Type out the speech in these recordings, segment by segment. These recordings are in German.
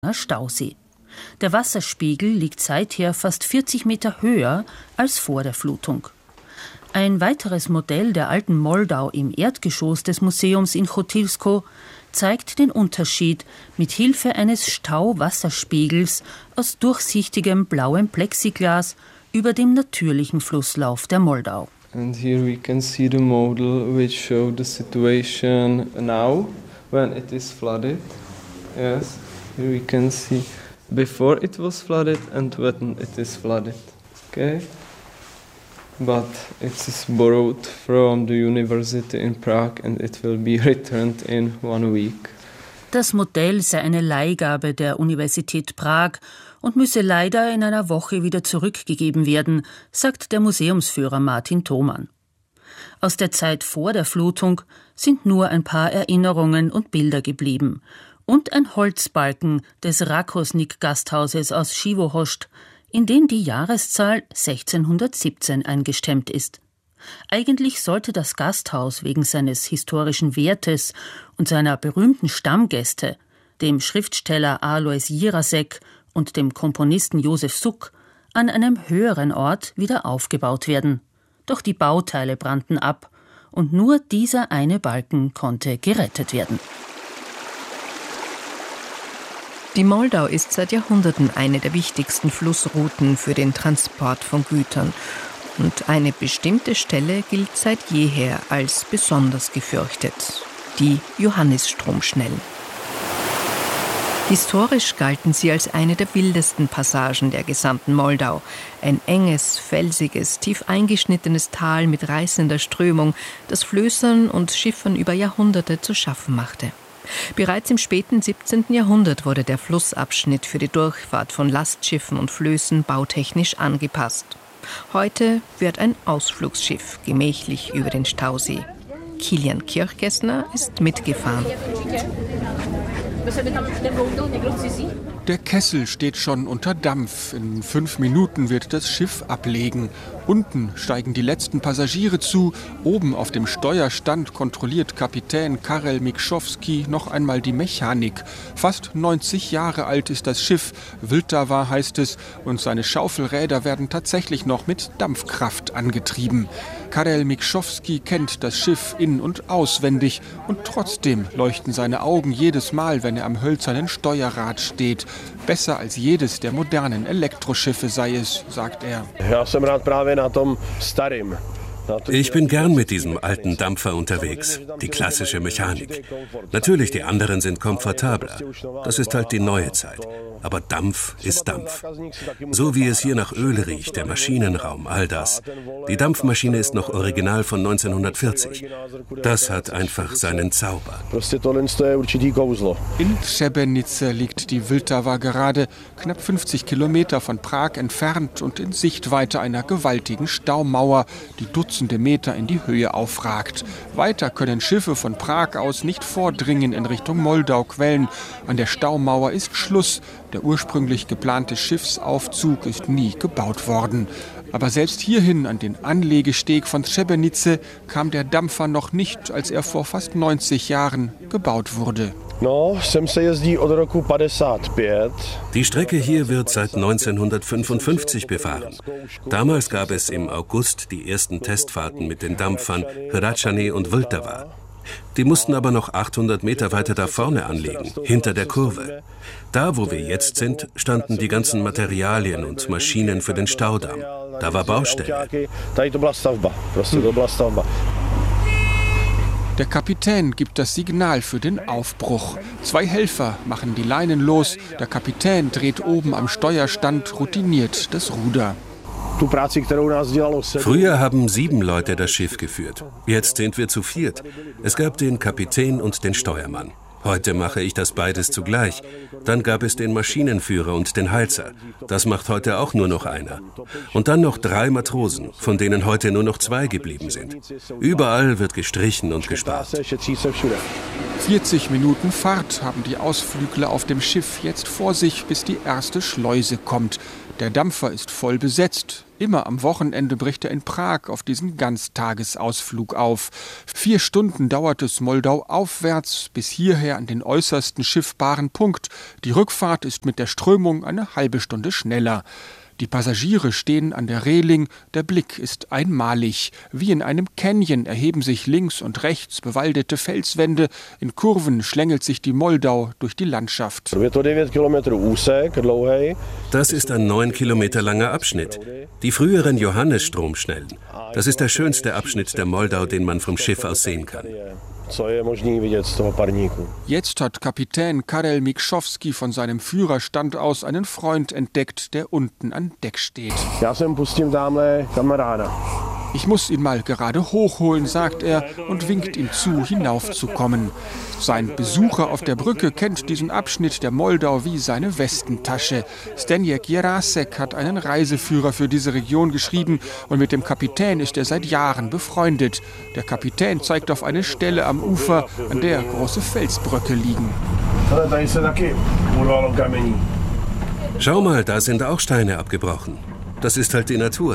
Stausee. Der Wasserspiegel liegt seither fast 40 Meter höher als vor der Flutung. Ein weiteres Modell der alten Moldau im Erdgeschoss des Museums in Chotilsko zeigt den Unterschied mit Hilfe eines Stauwasserspiegels aus durchsichtigem blauem Plexiglas über dem natürlichen Flusslauf der Moldau. And here we can see the model which show the situation now when it is flooded. Yes, here we can see before it was flooded and when it is flooded. Okay? But it is borrowed from the university in Prague and it will be returned in 1 week. Das Modell sei eine Leihgabe der Universität Prag und müsse leider in einer Woche wieder zurückgegeben werden, sagt der Museumsführer Martin Thoman. Aus der Zeit vor der Flutung sind nur ein paar Erinnerungen und Bilder geblieben und ein Holzbalken des Rakosnik-Gasthauses aus Schiwohost, in den die Jahreszahl 1617 eingestemmt ist. Eigentlich sollte das Gasthaus wegen seines historischen Wertes und seiner berühmten Stammgäste, dem Schriftsteller Alois Jirasek und dem Komponisten Josef Suk, an einem höheren Ort wieder aufgebaut werden. Doch die Bauteile brannten ab und nur dieser eine Balken konnte gerettet werden. Die Moldau ist seit Jahrhunderten eine der wichtigsten Flussrouten für den Transport von Gütern. Und eine bestimmte Stelle gilt seit jeher als besonders gefürchtet: die Johannisstromschnellen. Historisch galten sie als eine der wildesten Passagen der gesamten Moldau. Ein enges, felsiges, tief eingeschnittenes Tal mit reißender Strömung, das Flößern und Schiffern über Jahrhunderte zu schaffen machte. Bereits im späten 17. Jahrhundert wurde der Flussabschnitt für die Durchfahrt von Lastschiffen und Flößen bautechnisch angepasst. Heute wird ein Ausflugsschiff gemächlich über den Stausee. Kilian Kirchgessner ist mitgefahren. Der Kessel steht schon unter Dampf. In 5 Minuten wird das Schiff ablegen. Unten steigen die letzten Passagiere zu. Oben auf dem Steuerstand kontrolliert Kapitän Karel Mikschowski noch einmal die Mechanik. Fast 90 Jahre alt ist das Schiff. Vltava heißt es. Und seine Schaufelräder werden tatsächlich noch mit Dampfkraft angetrieben. Karel Mikschowski kennt das Schiff in- und auswendig. Und trotzdem leuchten seine Augen jedes Mal, wenn er am hölzernen Steuerrad steht. Besser als jedes der modernen Elektroschiffe sei es, sagt er. Ich bin gern mit diesem alten Dampfer unterwegs, die klassische Mechanik. Natürlich, die anderen sind komfortabler. Das ist halt die neue Zeit. Aber Dampf ist Dampf. So wie es hier nach Öl riecht, der Maschinenraum, all das. Die Dampfmaschine ist noch original von 1940. Das hat einfach seinen Zauber. In Třebenice liegt die Vltava gerade, knapp 50 Kilometer von Prag entfernt und in Sichtweite einer gewaltigen Staumauer, die Dutzende Meter in die Höhe aufragt. Weiter können Schiffe von Prag aus nicht vordringen in Richtung Moldauquellen. An der Staumauer ist Schluss. Der ursprünglich geplante Schiffsaufzug ist nie gebaut worden. Aber selbst hierhin, an den Anlegesteg von Třebenice, kam der Dampfer noch nicht, als er vor fast 90 Jahren gebaut wurde. Die Strecke hier wird seit 1955 befahren. Damals gab es im August die ersten Testfahrten mit den Dampfern Hradčany und Vltava. Die mussten aber noch 800 Meter weiter da vorne anlegen, hinter der Kurve. Da, wo wir jetzt sind, standen die ganzen Materialien und Maschinen für den Staudamm. Da war Baustelle. Der Kapitän gibt das Signal für den Aufbruch. 2 Helfer machen die Leinen los. Der Kapitän dreht oben am Steuerstand routiniert das Ruder. Früher haben 7 Leute das Schiff geführt. Jetzt sind wir zu 4. Es gab den Kapitän und den Steuermann. Heute mache ich das beides zugleich. Dann gab es den Maschinenführer und den Heizer. Das macht heute auch nur noch einer. Und dann noch 3 Matrosen, von denen heute nur noch 2 geblieben sind. Überall wird gestrichen und gespart. 40 Minuten Fahrt haben die Ausflügler auf dem Schiff jetzt vor sich, bis die erste Schleuse kommt. Der Dampfer ist voll besetzt. Immer am Wochenende bricht er in Prag auf diesen Ganztagesausflug auf. 4 Stunden dauert es Moldau aufwärts bis hierher an den äußersten schiffbaren Punkt. Die Rückfahrt ist mit der Strömung eine halbe Stunde schneller. Die Passagiere stehen an der Reling, der Blick ist einmalig. Wie in einem Canyon erheben sich links und rechts bewaldete Felswände. In Kurven schlängelt sich die Moldau durch die Landschaft. Das ist ein 9 Kilometer langer Abschnitt. Die früheren Johannesstromschnellen. Das ist der schönste Abschnitt der Moldau, den man vom Schiff aus sehen kann. Jetzt hat Kapitän Karel Mikschowski von seinem Führerstand aus einen Freund entdeckt, der unten an Deck steht. Ich muss ihn mal gerade hochholen, sagt er und winkt ihm zu, hinaufzukommen. Sein Besucher auf der Brücke kennt diesen Abschnitt der Moldau wie seine Westentasche. Zdeněk Jirásek hat einen Reiseführer für diese Region geschrieben und mit dem Kapitän ist er seit Jahren befreundet. Der Kapitän zeigt auf eine Stelle am Ufer, an der große Felsbröcke liegen. Schau mal, da sind auch Steine abgebrochen. Das ist halt die Natur.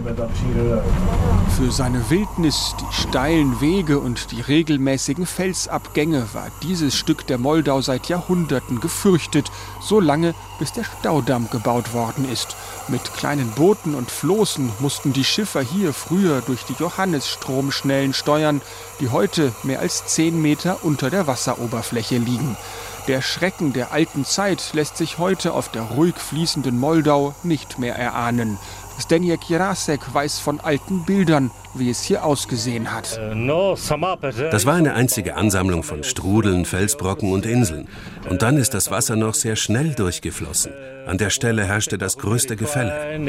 Für seine Wildnis, die steilen Wege und die regelmäßigen Felsabgänge war dieses Stück der Moldau seit Jahrhunderten gefürchtet, so lange, bis der Staudamm gebaut worden ist. Mit kleinen Booten und Floßen mussten die Schiffer hier früher durch die Johannesstromschnellen steuern, die heute mehr als 10 Meter unter der Wasseroberfläche liegen. Der Schrecken der alten Zeit lässt sich heute auf der ruhig fließenden Moldau nicht mehr erahnen. Zdeněk Jirásek weiß von alten Bildern, wie es hier ausgesehen hat. Das war eine einzige Ansammlung von Strudeln, Felsbrocken und Inseln. Und dann ist das Wasser noch sehr schnell durchgeflossen. An der Stelle herrschte das größte Gefälle.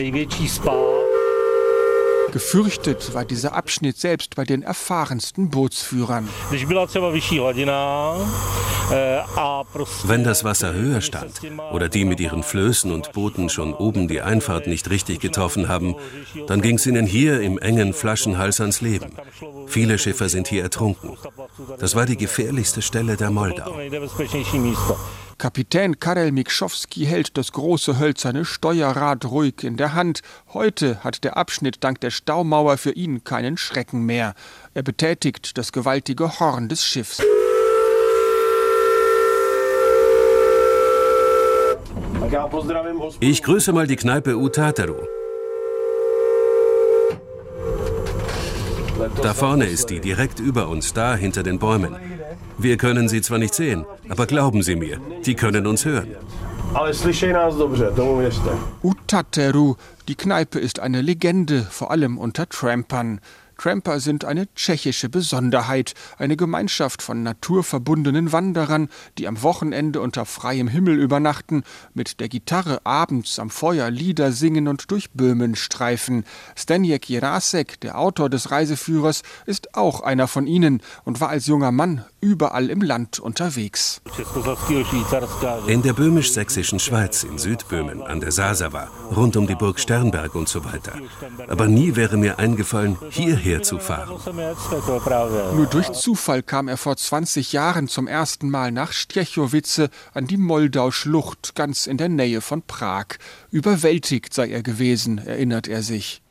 Gefürchtet war dieser Abschnitt selbst bei den erfahrensten Bootsführern. Wenn das Wasser höher stand oder die mit ihren Flößen und Booten schon oben die Einfahrt nicht richtig getroffen haben, dann ging es ihnen hier im engen Flaschenhals ans Leben. Viele Schiffer sind hier ertrunken. Das war die gefährlichste Stelle der Moldau. Kapitän Karel Mikschowski hält das große hölzerne Steuerrad ruhig in der Hand. Heute hat der Abschnitt dank der Staumauer für ihn keinen Schrecken mehr. Er betätigt das gewaltige Horn des Schiffs. Ich grüße mal die Kneipe U Tateru. Da vorne ist die, direkt über uns, da hinter den Bäumen. Wir können sie zwar nicht sehen, aber glauben Sie mir, die können uns hören. U Tateru, die Kneipe ist eine Legende, vor allem unter Trampern. Tramper sind eine tschechische Besonderheit, eine Gemeinschaft von naturverbundenen Wanderern, die am Wochenende unter freiem Himmel übernachten, mit der Gitarre abends am Feuer Lieder singen und durch Böhmen streifen. Zdeněk Jirásek, der Autor des Reiseführers, ist auch einer von ihnen und war als junger Mann überall im Land unterwegs. In der böhmisch-sächsischen Schweiz, in Südböhmen, an der Sasava, rund um die Burg Sternberg und so weiter. Aber nie wäre mir eingefallen, hierher zu fahren. Nur durch Zufall kam er vor 20 Jahren zum ersten Mal nach Střechovice an die Moldau-Schlucht, ganz in der Nähe von Prag. Überwältigt sei er gewesen, erinnert er sich.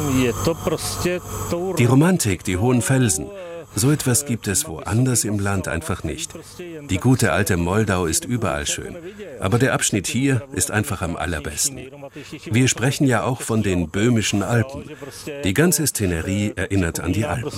Die Romantik, die hohen Felsen. So etwas gibt es woanders im Land einfach nicht. Die gute alte Moldau ist überall schön. Aber der Abschnitt hier ist einfach am allerbesten. Wir sprechen ja auch von den böhmischen Alpen. Die ganze Szenerie erinnert an die Alpen.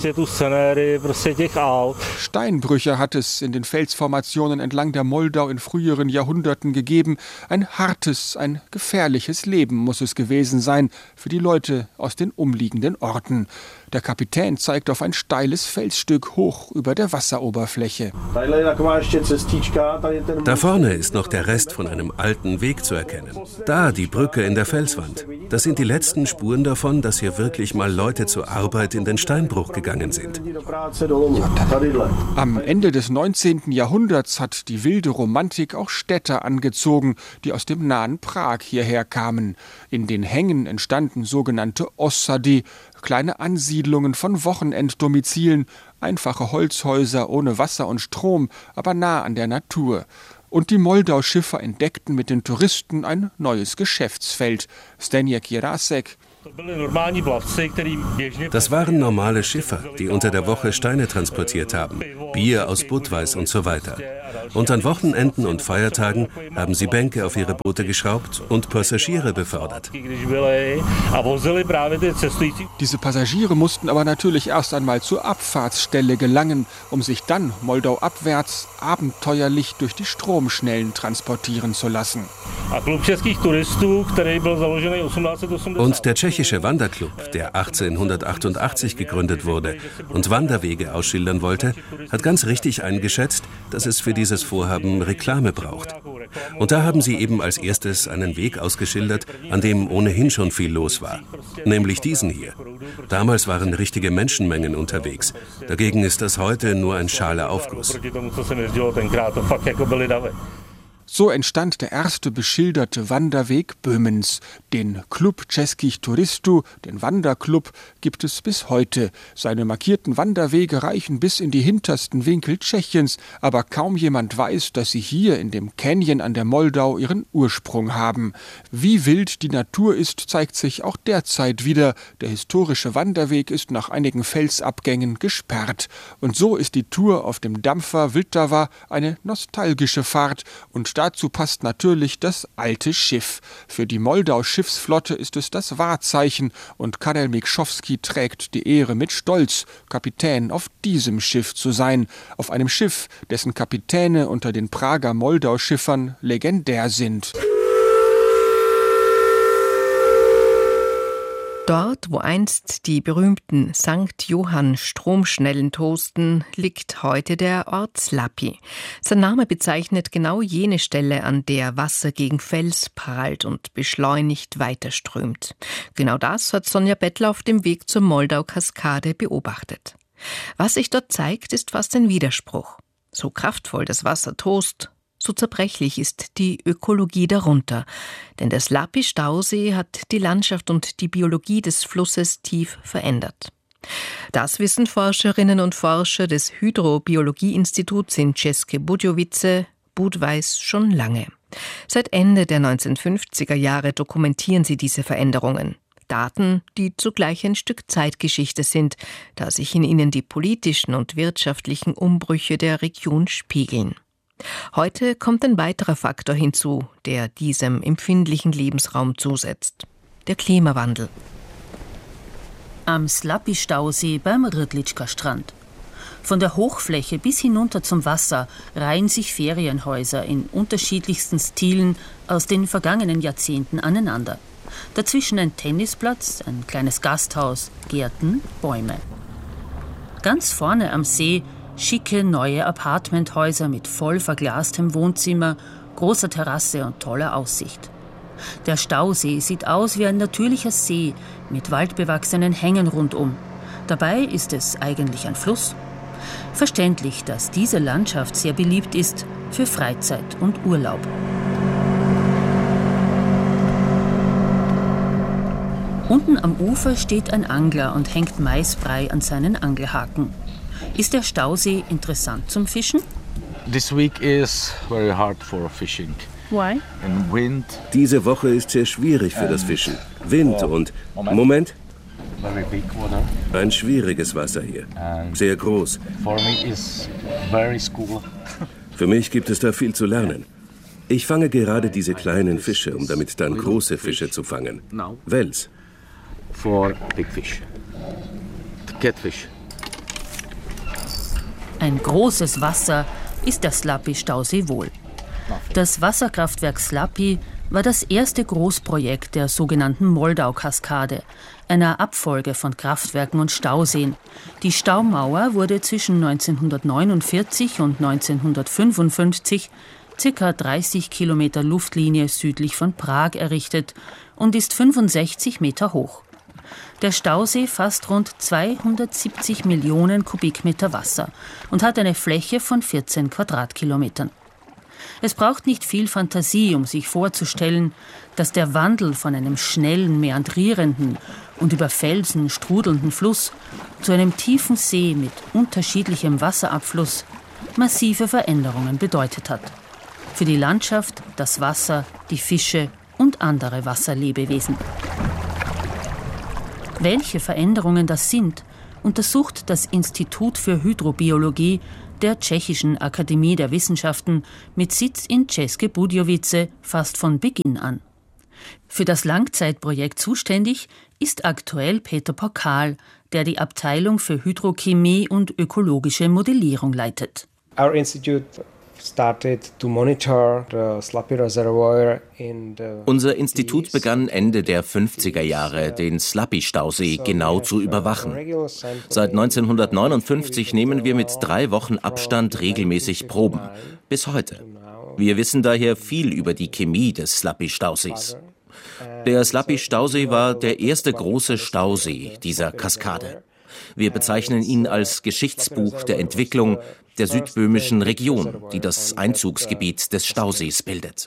Steinbrüche hat es in den Felsformationen entlang der Moldau in früheren Jahrhunderten gegeben. Ein hartes, ein gefährliches Leben muss es gewesen sein für die Leute aus den umliegenden Orten. Der Kapitän zeigt auf ein steiles Felsstück hoch über der Wasseroberfläche. Da vorne ist noch der Rest von einem alten Weg zu erkennen. Da die Brücke in der Felswand. Das sind die letzten Spuren davon, dass hier wirklich mal Leute zur Arbeit in den Steinbruch gegangen sind. Am Ende des 19. Jahrhunderts hat die wilde Romantik auch Städter angezogen, die aus dem nahen Prag hierher kamen. In den Hängen entstanden sogenannte Osady, kleine Ansiedlungen von Wochenenddomizilen, einfache Holzhäuser ohne Wasser und Strom, aber nah an der Natur. und die Moldau-Schiffer entdeckten mit den Touristen ein neues Geschäftsfeld. Zdeněk Jirásek: Das waren normale Schiffer, die unter der Woche Steine transportiert haben, Bier aus Budweis und so weiter. Und an Wochenenden und Feiertagen haben sie Bänke auf ihre Boote geschraubt und Passagiere befördert. Diese Passagiere mussten aber natürlich erst einmal zur Abfahrtsstelle gelangen, um sich dann Moldau abwärts abenteuerlich durch die Stromschnellen transportieren zu lassen. Und der tschechische Wanderclub, der 1888 gegründet wurde und Wanderwege ausschildern wollte, hat ganz richtig eingeschätzt, dass es für dieses Vorhaben Reklame braucht. Und da haben sie eben als erstes einen Weg ausgeschildert, an dem ohnehin schon viel los war. Nämlich diesen hier. Damals waren richtige Menschenmengen unterwegs. Dagegen ist das heute nur ein schaler Aufguss. So entstand der erste beschilderte Wanderweg Böhmens. Den Klub Českých turistů, den Wanderclub, gibt es bis heute. Seine markierten Wanderwege reichen bis in die hintersten Winkel Tschechiens, aber kaum jemand weiß, dass sie hier in dem Canyon an der Moldau ihren Ursprung haben. Wie wild die Natur ist, zeigt sich auch derzeit wieder. Der historische Wanderweg ist nach einigen Felsabgängen gesperrt. Und so ist die Tour auf dem Dampfer Vltava eine nostalgische Fahrt, und dazu passt natürlich das alte Schiff. Für die Moldau-Schiffsflotte ist es das Wahrzeichen, und Karel Mikschowski trägt die Ehre mit Stolz, Kapitän auf diesem Schiff zu sein. Auf einem Schiff, dessen Kapitäne unter den Prager Moldau-Schiffern legendär sind. Dort, wo einst die berühmten St. Johann Stromschnellen tosten, liegt heute der Ort Slapy. Sein Name bezeichnet genau jene Stelle, an der Wasser gegen Fels prallt und beschleunigt weiterströmt. Genau das hat Sonja Bettler auf dem Weg zur Moldau-Kaskade beobachtet. Was sich dort zeigt, ist fast ein Widerspruch. So kraftvoll das Wasser tost, so zerbrechlich ist die Ökologie darunter. Denn der Slapy-Stausee hat die Landschaft und die Biologie des Flusses tief verändert. Das wissen Forscherinnen und Forscher des Hydrobiologie-Instituts in České Budějovice, Budweis, schon lange. Seit Ende der 1950er Jahre dokumentieren sie diese Veränderungen. Daten, die zugleich ein Stück Zeitgeschichte sind, da sich in ihnen die politischen und wirtschaftlichen Umbrüche der Region spiegeln. Heute kommt ein weiterer Faktor hinzu, der diesem empfindlichen Lebensraum zusetzt: der Klimawandel. Am Slapy-Stausee beim Rydlička-Strand. Von der Hochfläche bis hinunter zum Wasser reihen sich Ferienhäuser in unterschiedlichsten Stilen aus den vergangenen Jahrzehnten aneinander. Dazwischen ein Tennisplatz, ein kleines Gasthaus, Gärten, Bäume. Ganz vorne am See schicke neue Apartmenthäuser mit voll verglastem Wohnzimmer, großer Terrasse und toller Aussicht. Der Stausee sieht aus wie ein natürlicher See mit waldbewachsenen Hängen rundum. Dabei ist es eigentlich ein Fluss. Verständlich, dass diese Landschaft sehr beliebt ist für Freizeit und Urlaub. Unten am Ufer steht ein Angler und hängt Maisbrei an seinen Angelhaken. Ist der Stausee interessant zum Fischen? This week is very hard for fishing. Why? And wind. Diese Woche ist sehr schwierig für das Fischen. Wind und... Moment. Very big water. Ein schwieriges Wasser hier. Sehr groß. For me is very school. Für mich gibt es da viel zu lernen. Ich fange gerade diese kleinen Fische, um damit dann große Fische zu fangen. Wels. For big fish. Catfish. Ein großes Wasser ist der Slapy-Stausee wohl. Das Wasserkraftwerk Slapy war das erste Großprojekt der sogenannten Moldau-Kaskade, einer Abfolge von Kraftwerken und Stauseen. Die Staumauer wurde zwischen 1949 und 1955 ca. 30 Kilometer Luftlinie südlich von Prag errichtet und ist 65 Meter hoch. Der Stausee fasst rund 270 Millionen Kubikmeter Wasser und hat eine Fläche von 14 Quadratkilometern. Es braucht nicht viel Fantasie, um sich vorzustellen, dass der Wandel von einem schnellen, meandrierenden und über Felsen strudelnden Fluss zu einem tiefen See mit unterschiedlichem Wasserabfluss massive Veränderungen bedeutet hat. Für die Landschaft, das Wasser, die Fische und andere Wasserlebewesen. Welche Veränderungen das sind, untersucht das Institut für Hydrobiologie der Tschechischen Akademie der Wissenschaften mit Sitz in České Budějovice fast von Beginn an. Für das Langzeitprojekt zuständig ist aktuell Peter Pokal, der die Abteilung für Hydrochemie und ökologische Modellierung leitet. Our institute Unser Institut begann Ende der 50er Jahre, den Slappy-Stausee genau zu überwachen. Seit 1959 nehmen wir mit 3 Wochen Abstand regelmäßig Proben. Bis heute. Wir wissen daher viel über die Chemie des Slappy-Stausees. Der Slappy-Stausee war der erste große Stausee dieser Kaskade. Wir bezeichnen ihn als Geschichtsbuch der Entwicklung der südböhmischen Region, die das Einzugsgebiet des Stausees bildet.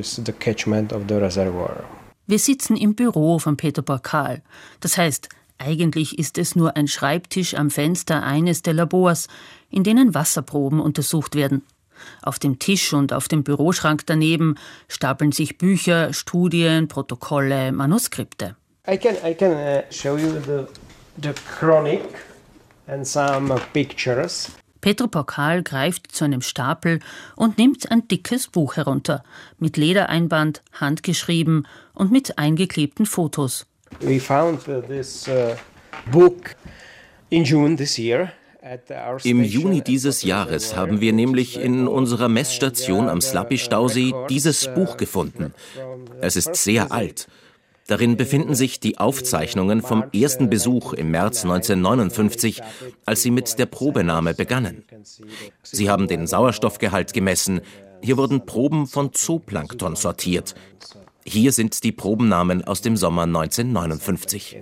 Wir sitzen im Büro von Peter Pokal. Das heißt, eigentlich ist es nur ein Schreibtisch am Fenster eines der Labors, in denen Wasserproben untersucht werden. Auf dem Tisch und auf dem Büroschrank daneben stapeln sich Bücher, Studien, Protokolle, Manuskripte. I can show you the chronic and some pictures. Peter Pokal greift zu einem Stapel und nimmt ein dickes Buch herunter, mit Ledereinband, handgeschrieben und mit eingeklebten Fotos. We found this book in June this year. Im Juni dieses Jahres haben wir nämlich in unserer Messstation am Slappy-Stausee dieses Buch gefunden. Es ist sehr alt. Darin befinden sich die Aufzeichnungen vom ersten Besuch im März 1959, als sie mit der Probenahme begannen. Sie haben den Sauerstoffgehalt gemessen. Hier wurden Proben von Zooplankton sortiert. Hier sind die Probennahmen aus dem Sommer 1959.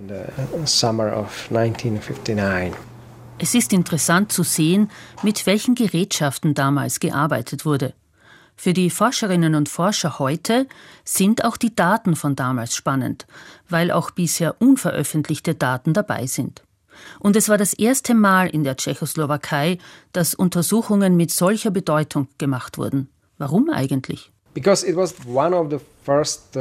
Es ist interessant zu sehen, mit welchen Gerätschaften damals gearbeitet wurde. Für die Forscherinnen und Forscher heute sind auch die Daten von damals spannend, weil auch bisher unveröffentlichte Daten dabei sind. Und es war das erste Mal in der Tschechoslowakei, dass Untersuchungen mit solcher Bedeutung gemacht wurden. Warum eigentlich? Because it was one of the first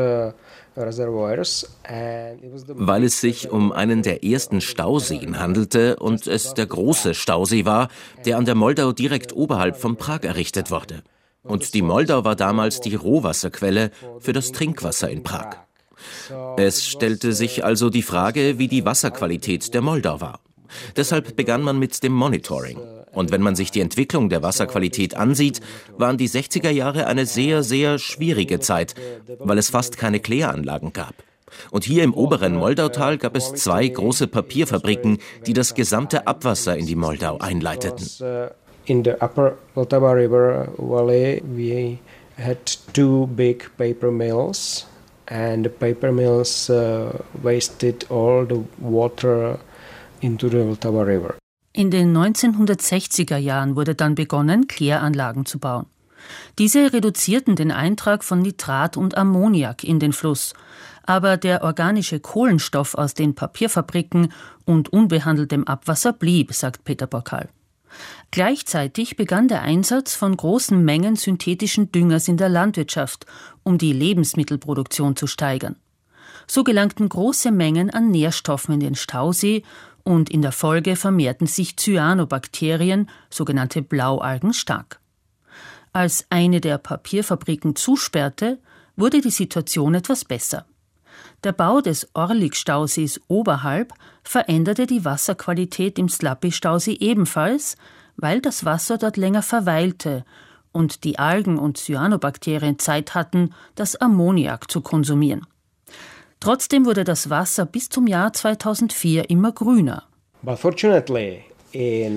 weil es sich um einen der ersten Stauseen handelte und es der große Stausee war, der an der Moldau direkt oberhalb von Prag errichtet wurde. Und die Moldau war damals die Rohwasserquelle für das Trinkwasser in Prag. Es stellte sich also die Frage, wie die Wasserqualität der Moldau war. Deshalb begann man mit dem Monitoring. Und wenn man sich die Entwicklung der Wasserqualität ansieht, waren die 60er Jahre eine sehr, sehr schwierige Zeit, weil es fast keine Kläranlagen gab. Und hier im oberen Moldautal gab es 2 große Papierfabriken, die das gesamte Abwasser in die Moldau einleiteten. In the upper Vltava River Valley, we had 2 big paper mills, and the paper mills wasted all the water into the Vltava River. In den 1960er Jahren wurde dann begonnen, Kläranlagen zu bauen. Diese reduzierten den Eintrag von Nitrat und Ammoniak in den Fluss. Aber der organische Kohlenstoff aus den Papierfabriken und unbehandeltem Abwasser blieb, sagt Peter Pokal. Gleichzeitig begann der Einsatz von großen Mengen synthetischen Düngers in der Landwirtschaft, um die Lebensmittelproduktion zu steigern. So gelangten große Mengen an Nährstoffen in den Stausee und in der Folge vermehrten sich Cyanobakterien, sogenannte Blaualgen, stark. Als eine der Papierfabriken zusperrte, wurde die Situation etwas besser. Der Bau des Orlik-Stausees oberhalb veränderte die Wasserqualität im Slappy-Stausee ebenfalls, weil das Wasser dort länger verweilte und die Algen und Cyanobakterien Zeit hatten, das Ammoniak zu konsumieren. Trotzdem wurde das Wasser bis zum Jahr 2004 immer grüner. But fortunately, in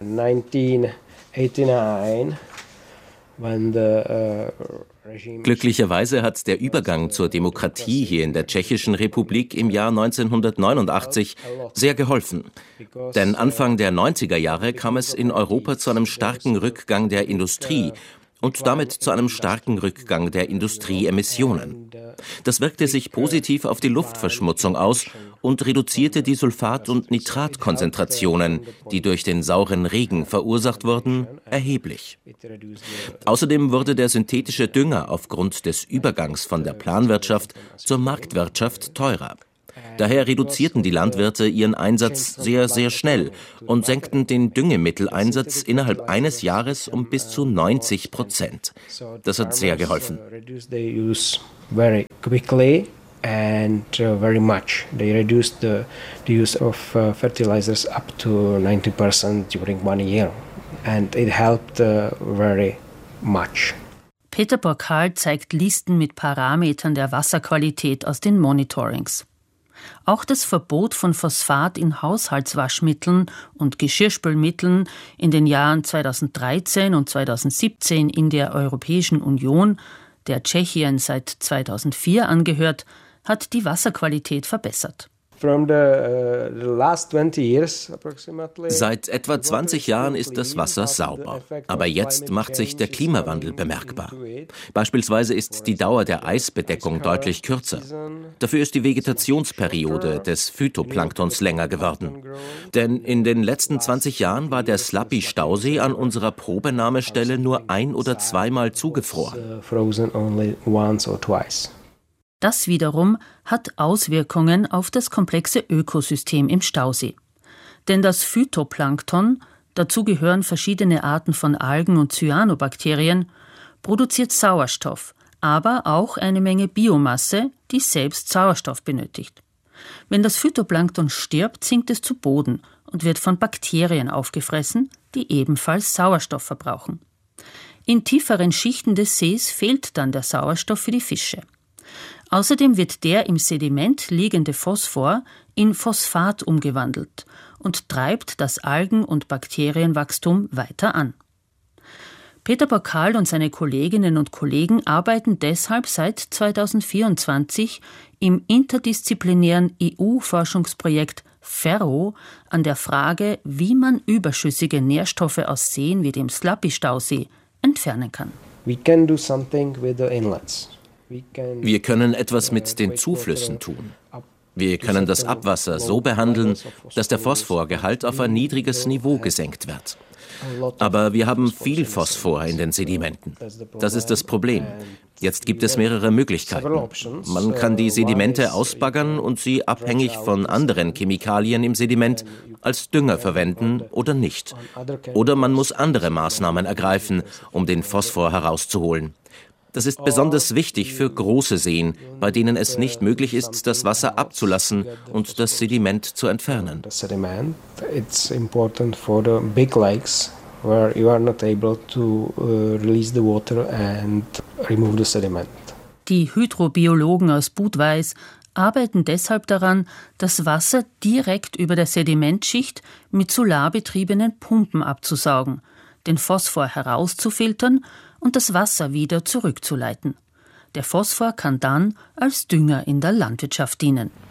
1989, when the regime... Glücklicherweise hat der Übergang zur Demokratie hier in der Tschechischen Republik im Jahr 1989 sehr geholfen. Denn Anfang der 90er Jahre kam es in Europa zu einem starken Rückgang der Industrie und damit zu einem starken Rückgang der Industrieemissionen. Das wirkte sich positiv auf die Luftverschmutzung aus und reduzierte die Sulfat- und Nitratkonzentrationen, die durch den sauren Regen verursacht wurden, erheblich. Außerdem wurde der synthetische Dünger aufgrund des Übergangs von der Planwirtschaft zur Marktwirtschaft teurer. Daher reduzierten die Landwirte ihren Einsatz sehr, sehr schnell und senkten den Düngemitteleinsatz innerhalb eines Jahres um bis zu 90%. Das hat sehr geholfen. And very much. They reduced the use of fertilizers up to 90% during 1 year. And it helped very much. Peter Burckhardt zeigt Listen mit Parametern der Wasserqualität aus den Monitorings. Auch das Verbot von Phosphat in Haushaltswaschmitteln und Geschirrspülmitteln in den Jahren 2013 und 2017 in der Europäischen Union, der Tschechien seit 2004 angehört, hat die Wasserqualität verbessert. Seit etwa 20 Jahren ist das Wasser sauber. Aber jetzt macht sich der Klimawandel bemerkbar. Beispielsweise ist die Dauer der Eisbedeckung deutlich kürzer. Dafür ist die Vegetationsperiode des Phytoplanktons länger geworden. Denn in den letzten 20 Jahren war der Slappi-Stausee an unserer Probenahmestelle nur 1- oder 2-mal zugefroren. Das wiederum hat Auswirkungen auf das komplexe Ökosystem im Stausee. Denn das Phytoplankton, dazu gehören verschiedene Arten von Algen und Cyanobakterien, produziert Sauerstoff, aber auch eine Menge Biomasse, die selbst Sauerstoff benötigt. Wenn das Phytoplankton stirbt, sinkt es zu Boden und wird von Bakterien aufgefressen, die ebenfalls Sauerstoff verbrauchen. In tieferen Schichten des Sees fehlt dann der Sauerstoff für die Fische. Außerdem wird der im Sediment liegende Phosphor in Phosphat umgewandelt und treibt das Algen- und Bakterienwachstum weiter an. Peter Burckhardt und seine Kolleginnen und Kollegen arbeiten deshalb seit 2024 im interdisziplinären EU-Forschungsprojekt FERRO an der Frage, wie man überschüssige Nährstoffe aus Seen wie dem Slappi-Stausee entfernen kann. We can do something with the inlets. Wir können etwas mit den Zuflüssen tun. Wir können das Abwasser so behandeln, dass der Phosphorgehalt auf ein niedriges Niveau gesenkt wird. Aber wir haben viel Phosphor in den Sedimenten. Das ist das Problem. Jetzt gibt es mehrere Möglichkeiten. Man kann die Sedimente ausbaggern und sie abhängig von anderen Chemikalien im Sediment als Dünger verwenden oder nicht. Oder man muss andere Maßnahmen ergreifen, um den Phosphor herauszuholen. Das ist besonders wichtig für große Seen, bei denen es nicht möglich ist, das Wasser abzulassen und das Sediment zu entfernen. It's important for the big lakes where you are not able to release the water and remove the sediment. Die Hydrobiologen aus Budweis arbeiten deshalb daran, das Wasser direkt über der Sedimentschicht mit solarbetriebenen Pumpen abzusaugen, den Phosphor herauszufiltern und das Wasser wieder zurückzuleiten. Der Phosphor kann dann als Dünger in der Landwirtschaft dienen.